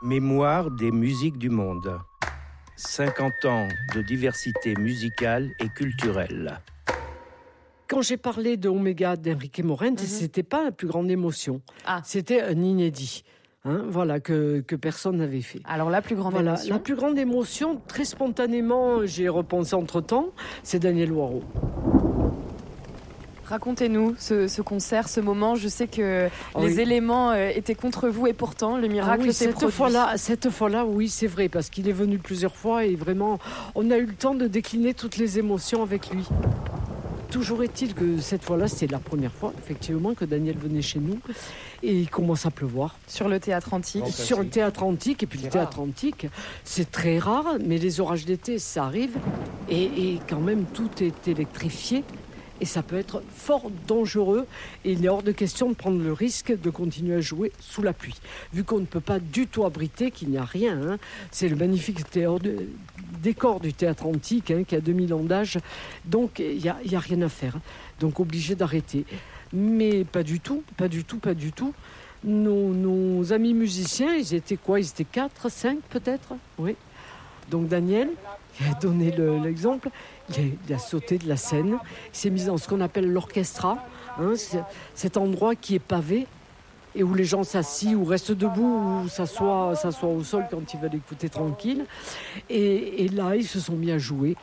Mémoire des musiques du monde. 50 ans de diversité musicale et culturelle. Quand j'ai parlé de Omega d'Enrique Morente, c'était pas la plus grande émotion. C'était un inédit. Voilà, que personne n'avait fait. Alors la plus grande émotion. La plus grande émotion, très spontanément, j'y ai repensé entre-temps, c'est Daniel Waro. Racontez-nous ce concert, ce moment. Je sais que les éléments étaient contre vous et pourtant le miracle s'est produit. Cette fois-là, oui, c'est vrai, parce qu'il est venu plusieurs fois et vraiment, on a eu le temps de décliner toutes les émotions avec lui. Toujours est-il que cette fois-là, c'était la première fois, effectivement, que Daniel venait chez nous et il commence à pleuvoir. Sur le théâtre antique. Sur le théâtre antique, et puis le théâtre antique, c'est très rare, mais les orages d'été, ça arrive. Et quand même, tout est électrifié. Et ça peut être fort dangereux. Et il est hors de question de prendre le risque de continuer à jouer sous la pluie. Vu qu'on ne peut pas du tout abriter, qu'il n'y a rien. C'est le magnifique décor du théâtre antique qui a 2000 ans d'âge. Donc, il n'y a rien à faire. Donc, obligé d'arrêter. Mais pas du tout. Nos amis musiciens, ils étaient quoi ? Ils étaient 4, 5 peut-être ? Oui. Donc, Daniel, qui a donné l'exemple, il a sauté de la scène, il s'est mis dans ce qu'on appelle l'orchestra, cet endroit qui est pavé et où les gens s'assient ou restent debout ou s'assoient au sol quand ils veulent écouter tranquille. Et là, ils se sont mis à jouer.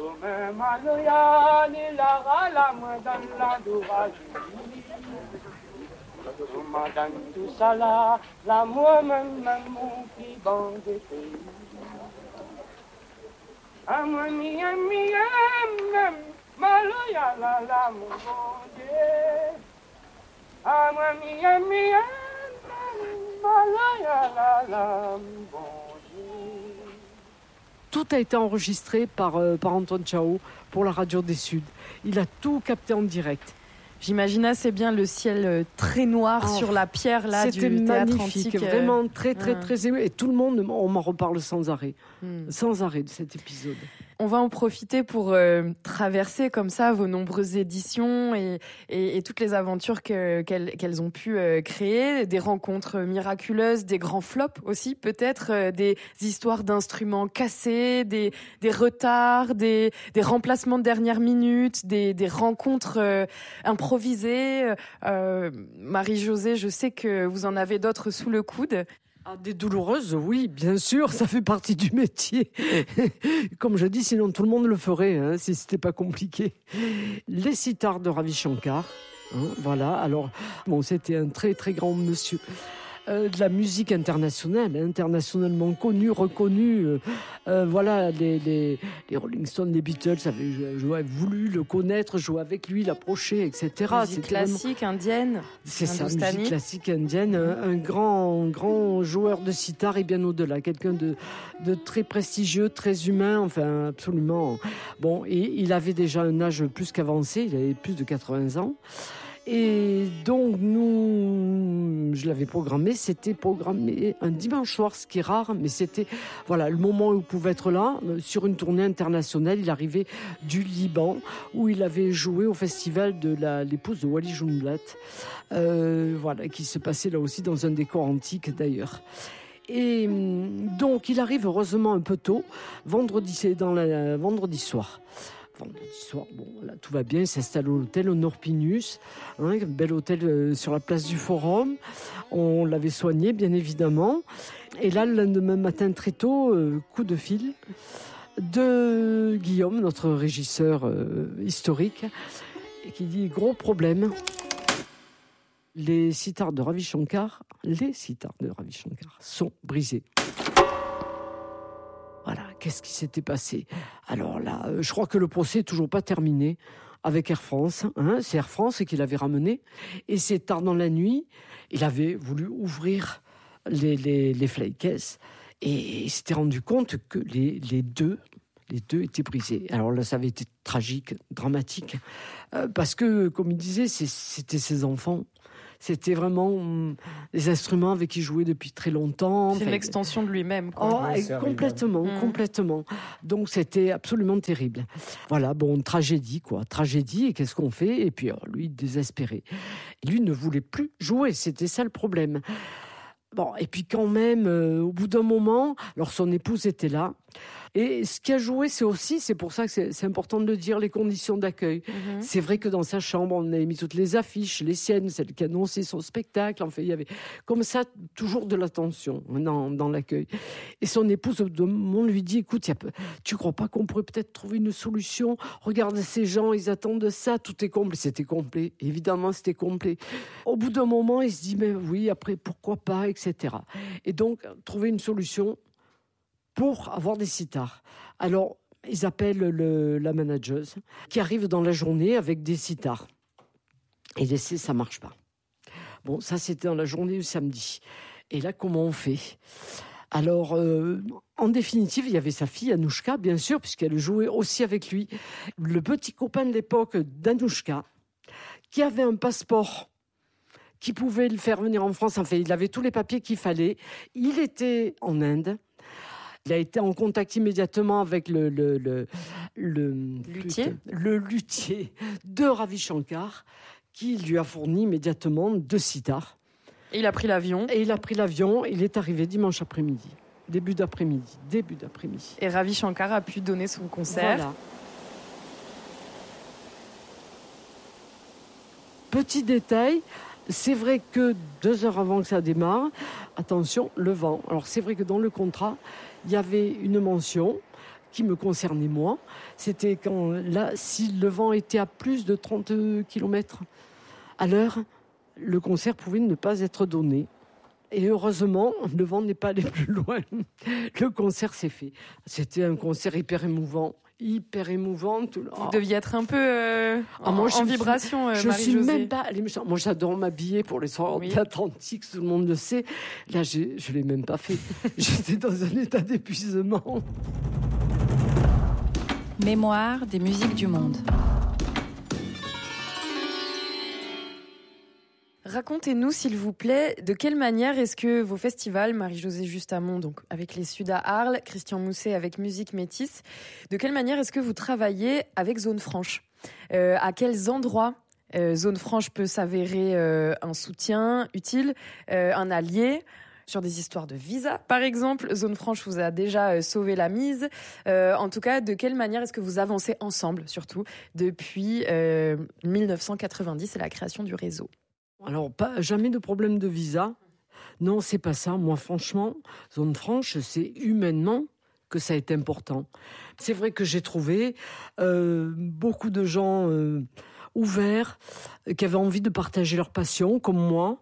Tout a été enregistré par Antoine Chao pour la radio des Suds. Il a tout capté en direct. J'imagine assez bien le ciel très noir sur la pierre là, du théâtre antique. C'était vraiment très ému. Et tout le monde, on m'en reparle sans arrêt. Sans arrêt de cet épisode. On va en profiter pour traverser comme ça vos nombreuses éditions et toutes les aventures qu'elles ont pu créer, des rencontres miraculeuses, des grands flops aussi peut-être, des histoires d'instruments cassés, des retards, des remplacements de dernière minute, des rencontres improvisées. Marie-Josée, je sais que vous en avez d'autres sous le coude. Des douloureuses, oui, bien sûr, ça fait partie du métier. Comme je dis, sinon tout le monde le ferait, si c'était pas compliqué. Les sitars de Ravi Shankar, voilà. Alors, c'était un très très grand monsieur de la musique internationale, internationalement connu, reconnu. Voilà, les Rolling Stones, les Beatles avaient voulu le connaître, jouer avec lui, l'approcher, etc. Musique classique indienne. C'est ça, musique classique indienne. Un grand joueur de sitar et bien au-delà. Quelqu'un de très prestigieux, très humain, enfin absolument. Bon, et il avait déjà un âge plus qu'avancé, il avait plus de 80 ans. Et donc, je l'avais programmé, c'était programmé un dimanche soir, ce qui est rare, mais c'était le moment où il pouvait être là, sur une tournée internationale. Il arrivait du Liban, où il avait joué au festival de l'épouse de Wally Jumblat, qui se passait là aussi dans un décor antique d'ailleurs. Et donc, il arrive heureusement un peu tôt, vendredi soir. Vendredi soir, tout va bien, il s'installe au hôtel Honor Pinus, un bel hôtel sur la place du Forum. On l'avait soigné, bien évidemment. Et là, le lendemain matin, très tôt, coup de fil de Guillaume, notre régisseur historique, qui dit « Gros problème, les sitars de Ravi Shankar sont brisés ». Voilà, qu'est-ce qui s'était passé ? Alors là, je crois que le procès n'est toujours pas terminé avec Air France. C'est Air France qui l'avait ramené. Et c'est tard dans la nuit, il avait voulu ouvrir les flycases et il s'était rendu compte que les deux étaient brisés. Alors là, ça avait été tragique, dramatique, parce que, comme il disait, c'était ses enfants. C'était vraiment des instruments avec qui il jouait depuis très longtemps. C'est une extension de lui-même, quoi. Complètement. Donc, c'était absolument terrible. Voilà, tragédie, quoi. Tragédie, et qu'est-ce qu'on fait ? Et puis, lui, désespéré. Lui ne voulait plus jouer, c'était ça le problème. Bon, et puis quand même, au bout d'un moment, alors son épouse était là. Et ce qui a joué, c'est pour ça que c'est important de le dire, les conditions d'accueil. C'est vrai que dans sa chambre, on avait mis toutes les affiches, les siennes, celles qui annonçaient son spectacle. En fait, il y avait comme ça toujours de l'attention dans l'accueil. Et son épouse, on lui dit, écoute, tu crois pas qu'on pourrait peut-être trouver une solution? Regarde ces gens, ils attendent ça, tout est complet. C'était complet, évidemment, c'était complet. Au bout d'un moment, il se dit, mais oui, après, pourquoi pas, etc. Et donc, trouver une solution pour avoir des sitars. Alors, ils appellent la manageuse qui arrive dans la journée avec des sitars. Et l'essai, ça marche pas. Bon, ça, c'était dans la journée du samedi. Et là, comment on fait? Alors, en définitive, il y avait sa fille, Anouchka, bien sûr, puisqu'elle jouait aussi avec lui. Le petit copain de l'époque d'Anouchka, qui avait un passeport qui pouvait le faire venir en France. Enfin, il avait tous les papiers qu'il fallait. Il était en Inde. Il a été en contact immédiatement avec le luthier de Ravi Shankar, qui lui a fourni immédiatement 2 sitars. Et il a pris l'avion. Il est arrivé dimanche après-midi, début d'après-midi. Et Ravi Shankar a pu donner son concert. Voilà. Petit détail, c'est vrai que 2 heures avant que ça démarre, attention, le vent. Alors c'est vrai que dans le contrat, il y avait une mention qui me concernait moi. C'était si le vent était à plus de 30 km à l'heure, le concert pouvait ne pas être donné. Et heureusement, le vent n'est pas allé plus loin. Le concert s'est fait. C'était un concert hyper émouvant. Vous deviez être un peu en vibration, Je Marie-Josée. suis même pas allée. Moi, j'adore m'habiller pour les soirées d'Atlantique, tout le monde le sait. Là, je l'ai même pas fait. J'étais dans un état d'épuisement. Mémoire des musiques du monde. Racontez-nous, s'il vous plaît, de quelle manière est-ce que vos festivals, Marie-Josée Justamont, donc avec les Sud à Arles, Christian Mousset avec Musique Métis, de quelle manière est-ce que vous travaillez avec Zone Franche? À quels endroits Zone Franche peut s'avérer un soutien utile, un allié? Sur des histoires de visa, par exemple, Zone Franche vous a déjà sauvé la mise. En tout cas, de quelle manière est-ce que vous avancez ensemble, surtout, depuis 1990 et la création du réseau? Alors, jamais de problème de visa. Non, c'est pas ça. Moi, franchement, Zone Franche, c'est humainement que ça a été important. C'est vrai que j'ai trouvé beaucoup de gens ouverts, qui avaient envie de partager leur passion, comme moi.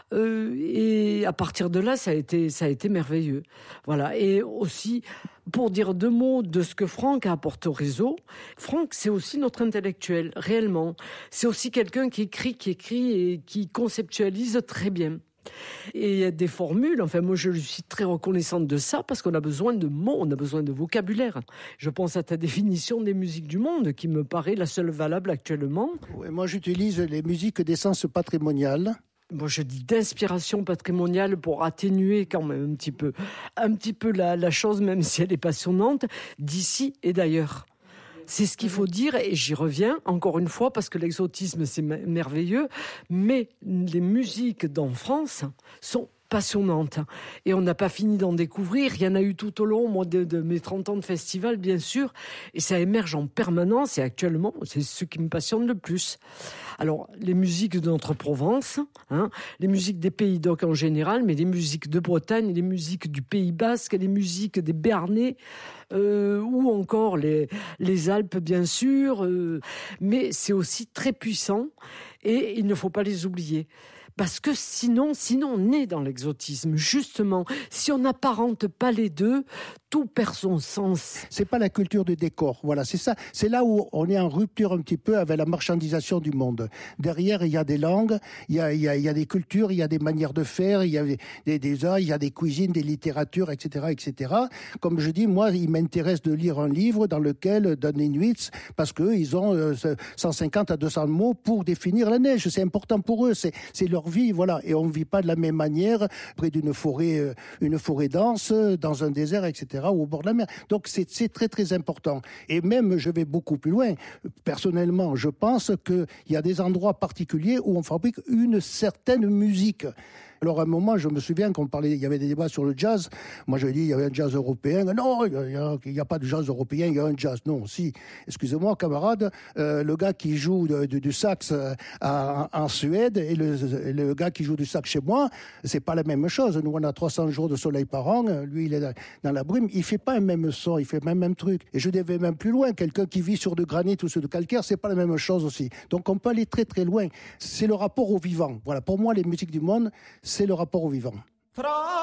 Et à partir de là, ça a été merveilleux. Voilà. Et aussi, pour dire 2 mots de ce que Franck a apporté au réseau, Franck, c'est aussi notre intellectuel, réellement. C'est aussi quelqu'un qui écrit et qui conceptualise très bien. Et il y a des formules, enfin moi je lui suis très reconnaissante de ça parce qu'on a besoin de mots, on a besoin de vocabulaire. Je pense à ta définition des musiques du monde qui me paraît la seule valable actuellement. Oui, moi j'utilise les musiques d'essence patrimoniale. Moi, je dis d'inspiration patrimoniale pour atténuer quand même un petit peu la chose, même si elle est passionnante, d'ici et d'ailleurs. C'est ce qu'il faut dire, et j'y reviens encore une fois, parce que l'exotisme, c'est merveilleux, mais les musiques d'en France sont passionnantes. Et on n'a pas fini d'en découvrir. Il y en a eu tout au long de mes 30 ans de festival, bien sûr. Et ça émerge en permanence. Et actuellement, c'est ce qui me passionne le plus. Alors, les musiques de notre Provence, les musiques des Pays d'Oc en général, mais les musiques de Bretagne, les musiques du Pays Basque, les musiques des Béarnais, ou encore les Alpes, bien sûr. Mais c'est aussi très puissant et il ne faut pas les oublier. Parce que sinon on est dans l'exotisme. Justement, si on n'apparente pas les deux, tout perd son sens. C'est pas la culture du décor. Voilà, c'est ça. C'est là où on est en rupture un petit peu avec la marchandisation du monde. Derrière, il y a des langues, il y a des cultures, il y a des manières de faire, il y a des arts, il y a des cuisines, des littératures, etc., etc. Comme je dis, moi, il m'intéresse de lire un livre dans lequel, d'un Inuit, parce que ils ont 150 à 200 mots pour définir la neige. C'est important pour eux. C'est leur vie, voilà. Et on ne vit pas de la même manière près d'une forêt, une forêt dense, dans un désert, etc., ou au bord de la mer. Donc, c'est très, très important. Et même, je vais beaucoup plus loin. Personnellement, je pense qu'il y a des endroits particuliers où on fabrique une certaine musique. Alors à un moment, je me souviens qu'on parlait, il y avait des débats sur le jazz. Moi, je dis, il y avait un jazz européen. Non, il n'y a pas de jazz européen, il y a un jazz. Non, si. Excusez-moi, camarade, le gars qui joue du sax en Suède et le gars qui joue du sax chez moi, c'est pas la même chose. Nous, on a 300 jours de soleil par an. Lui, il est dans la brume. Il fait pas un même son, il fait pas le même truc. Et je vais même plus loin. Quelqu'un qui vit sur du granit ou sur du calcaire, c'est pas la même chose aussi. Donc, on peut aller très, très loin. C'est le rapport au vivant. Voilà. Pour moi, les musiques du monde, c'est le rapport au vivant.